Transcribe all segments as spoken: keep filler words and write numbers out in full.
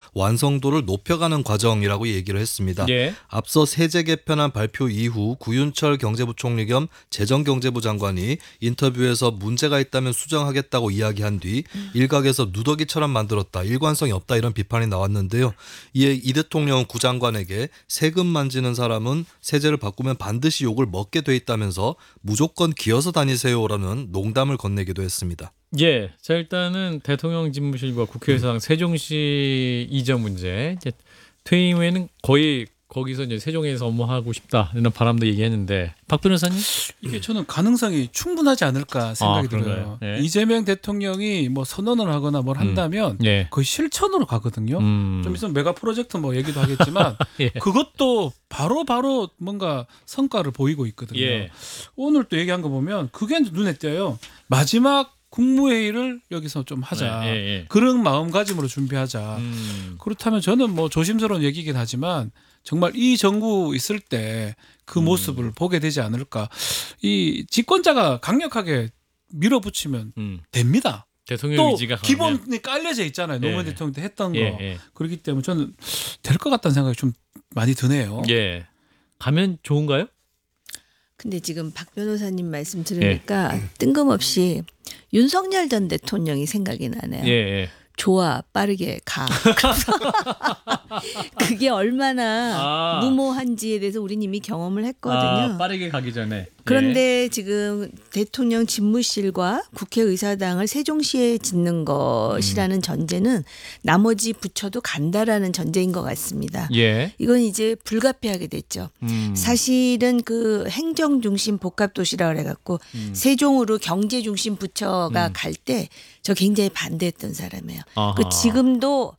완성도를 높여가는 과정이라고 얘기를 했습니다. 예. 앞서 세제 개편안 발표 이후 구윤철 경제부총리 겸 재정경제부 장관이 인터뷰에서 문제가 있다면 수정하겠다고 이야기한 뒤 음. 일각에서 누더기처럼 만들었다, 일관성이 없다 이런 비판이 나왔는데요. 이에 이 대통령은 구 장관에게 세금 만지는 사람은 세제를 바꾸면 반드시 욕을 먹게 돼 있다면서 무조건 기어서 다니세요라는 농담을 건네기도 했습니다. 예, 자 일단은 대통령 집무실과 국회의사당 음. 세종시 이전 문제, 이제 퇴임 후에는 거의 거기서 이제 세종에서 업무하고 싶다 이런 바람도 얘기했는데 박 변호사님? 이게 저는 가능성이 충분하지 않을까 생각이 아, 들어요. 예. 이재명 대통령이 뭐 선언을 하거나 뭘 한다면 음. 예. 거의 실천으로 가거든요. 음. 좀 있으면 메가 프로젝트 뭐 얘기도 하겠지만 예. 그것도 바로 바로 뭔가 성과를 보이고 있거든요. 예. 오늘 또 얘기한 거 보면 그게 눈에 띄어요. 마지막 국무회의를 여기서 좀 하자. 네, 예, 예. 그런 마음가짐으로 준비하자. 음. 그렇다면 저는 뭐 조심스러운 얘기긴 하지만 정말 이 정부 있을 때 그 음. 모습을 보게 되지 않을까. 이 집권자가 강력하게 밀어붙이면 음. 됩니다. 대통령 또 의지가 기본이 깔려져 있잖아요. 노무현 예. 대통령 때 했던 예, 거. 예. 그렇기 때문에 저는 될 것 같다는 생각이 좀 많이 드네요. 예. 가면 좋은가요? 근데 지금 박 변호사님 말씀 들으니까 예. 뜬금없이 윤석열 전 대통령이 생각이 나네요. 예, 예. 좋아, 빠르게 가. 그게 얼마나 아. 무모한지에 대해서 우리는 이미 경험을 했거든요. 아, 빠르게 가기 전에. 그런데 예. 지금 대통령 집무실과 국회의사당을 세종시에 짓는 것이라는 음. 전제는 나머지 부처도 간다라는 전제인 것 같습니다. 예. 이건 이제 불가피하게 됐죠. 음. 사실은 그 행정중심 복합도시라고 해갖고 음. 세종으로 경제중심 부처가 음. 갈 때 저 굉장히 반대했던 사람이에요. 그 지금도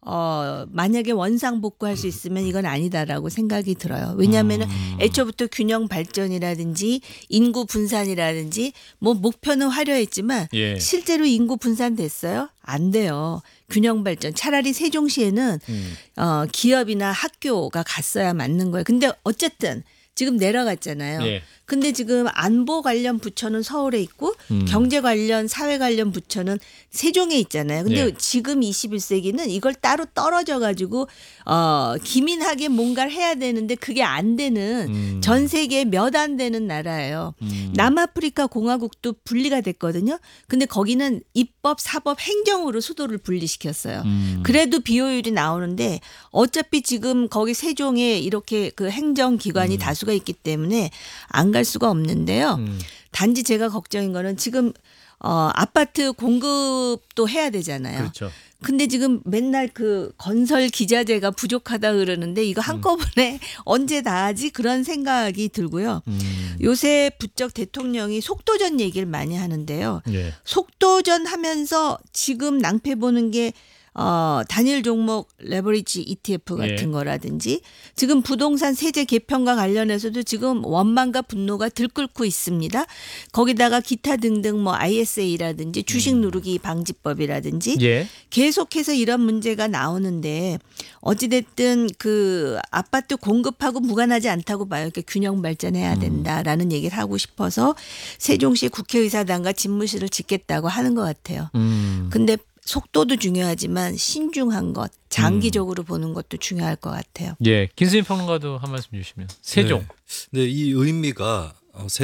어, 만약에 원상복구할 수 있으면 이건 아니다라고 생각이 들어요. 왜냐하면 음. 애초부터 균형 발전이라든지 인구 분산이라든지 뭐 목표는 화려했지만 예. 실제로 인구 분산됐어요? 안 돼요. 균형 발전. 차라리 세종시에는 음. 어, 기업이나 학교가 갔어야 맞는 거예요. 근데 어쨌든 지금 내려갔잖아요. 예. 근데 지금 안보 관련 부처는 서울에 있고 음. 경제 관련 사회 관련 부처는 세종에 있잖아요. 근데 예. 지금 이십일 세기는 이걸 따로 떨어져 가지고 어, 기민하게 뭔가를 해야 되는데 그게 안 되는 음. 전 세계에 몇 안 되는 나라예요. 음. 남아프리카 공화국도 분리가 됐거든요. 근데 거기는 입법, 사법, 행정으로 수도를 분리시켰어요. 음. 그래도 비효율이 나오는데 어차피 지금 거기 세종에 이렇게 그 행정기관이 음. 다수가 있기 때문에 안 갈 수가 없는데요. 음. 단지 제가 걱정인 거는 지금 어, 아파트 공급도 해야 되잖아요. 그렇죠. 근데 지금 맨날 그 건설 기자재가 부족하다 그러는데 이거 한꺼번에 음. 언제 다 하지? 그런 생각이 들고요. 음. 요새 부쩍 대통령이 속도전 얘기를 많이 하는데요. 예. 속도전 하면서 지금 낭패 보는 게 어, 단일 종목 레버리지 이티에프 같은 예. 거라든지 지금 부동산 세제 개편과 관련해서도 지금 원망과 분노가 들끓고 있습니다. 거기다가 기타 등등 뭐 아이에스에이라든지 주식 누르기 방지법이라든지 예. 계속해서 이런 문제가 나오는데 어찌됐든 그 아파트 공급하고 무관하지 않다고 봐요. 그러니까 균형 발전해야 된다라는 음. 얘기를 하고 싶어서 세종시 국회의사당과 집무실을 짓겠다고 하는 것 같아요. 음. 근데 속도도 중요하지만 신중한 것, 장기적으로 음. 보는 것도 중요할 것 같아요. 예, 김수진 평론가도 한 말씀 주시면. 세종. 네, 네 이 의미가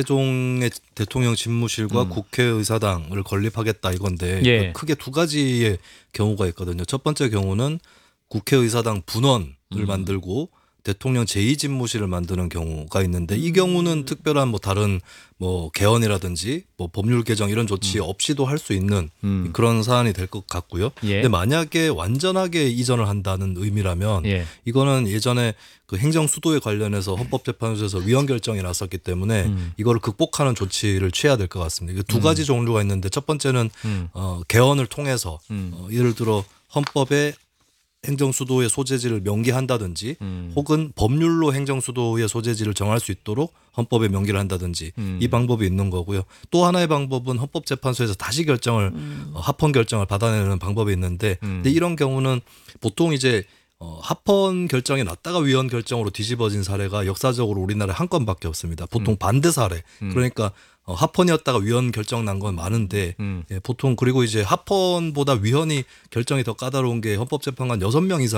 세종의 대통령 집무실과 음. 국회의사당을 건립하겠다 이건데 예. 크게 두 가지의 경우가 있거든요. 첫 번째 경우는 국회의사당 분원을 음. 만들고 대통령 제이 집무실을 만드는 경우가 있는데 이 경우는 특별한 뭐 다른 뭐 개헌이라든지 뭐 법률 개정 이런 조치 없이도 할 수 있는 음. 그런 사안이 될 것 같고요. 예. 근데 만약에 완전하게 이전을 한다는 의미라면 예. 이거는 예전에 그 행정 수도에 관련해서 헌법재판소에서 위헌 결정이 났었기 때문에 음. 이거를 극복하는 조치를 취해야 될 것 같습니다. 두 가지 음. 종류가 있는데 첫 번째는 음. 어, 개헌을 통해서 음. 어, 예를 들어 헌법에 행정수도의 소재지를 명기한다든지 음. 혹은 법률로 행정수도의 소재지를 정할 수 있도록 헌법에 명기를 한다든지 음. 이 방법이 있는 거고요. 또 하나의 방법은 헌법재판소에서 다시 결정을 음. 어, 합헌 결정을 받아내는 방법이 있는데 음. 근데 이런 경우는 보통 이제 어, 합헌 결정이 났다가 위헌 결정으로 뒤집어진 사례가 역사적으로 우리나라에 한 건밖에 없습니다. 보통 음. 반대 사례. 음. 그러니까 어, 합헌이었다가 위헌 결정 난 건 많은데 음. 예, 보통 그리고 이제 합헌보다 위헌이 결정이 더 까다로운 게 헌법재판관 여섯 명 이상